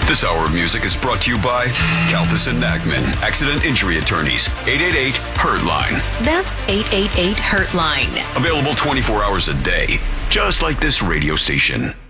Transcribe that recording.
This hour of music is brought to you by Kalthus and Nachman, Accident Injury Attorneys, 888-HURT-LINE. That's 888-HURT-LINE. Available 24 hours a day, just like this radio station.